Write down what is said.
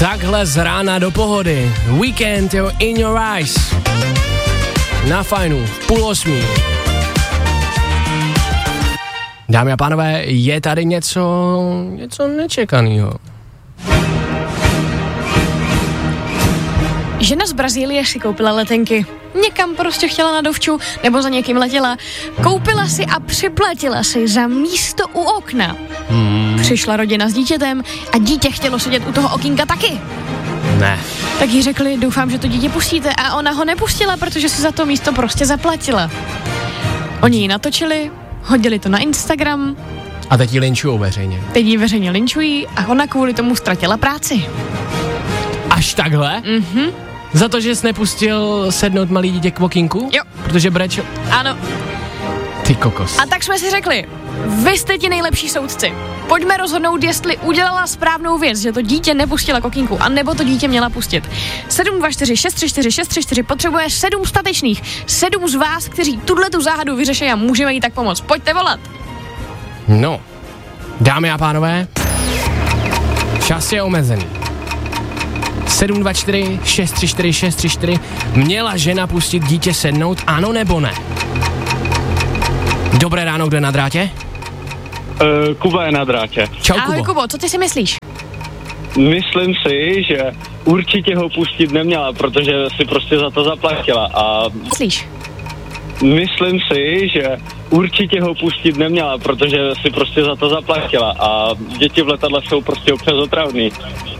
Takhle z rána do pohody. Weekend, jo, in your eyes. Na Fajnu, 7:30. Dámy a pánové, je tady něco nečekaného. Žena z Brazílie si koupila letenky. Někam prostě chtěla na dovču, nebo za někým letěla. Koupila si a připlatila si za místo u okna. Přišla rodina s dítětem a dítě chtělo sedět u toho okýnka taky. Ne. Tak jí řekli, doufám, že to dítě pustíte, a ona ho nepustila, protože si za to místo prostě zaplatila. Oni ji natočili, hodili to na Instagram. A teď ji linčujou veřejně. Teď ji veřejně linčují a ona kvůli tomu ztratila práci. Až takhle? Mhm. Za to, že jsi nepustil sednout malý dítě k okýnku? Jo. Protože brečel. Ano. Ty kokos. A tak jsme si řekli, vy jste ti nejlepší soudci. Pojďme rozhodnout, jestli udělala správnou věc, že to dítě nepustila k okýnku, anebo to dítě měla pustit. 724 634 634 potřebuje 7 statečných. 7 z vás, kteří tuhletu záhadu vyřeší a můžeme jí tak pomoct. Pojďte volat. No, dámy a pánové, čas je omezený. 724 634 634. Měla žena pustit dítě sednout, ano nebo ne? Dobré ráno, kdo je na drátě? Kuba je na drátě. Čau, Ahoj, Kubo. Kubo, co ty si myslíš? Myslím si, že určitě ho pustit neměla, protože si prostě za to zaplatila. A Myslíš? myslím si, že určitě ho pustit neměla, protože si prostě za to zaplatila. A děti v letadle jsou prostě občas otravný.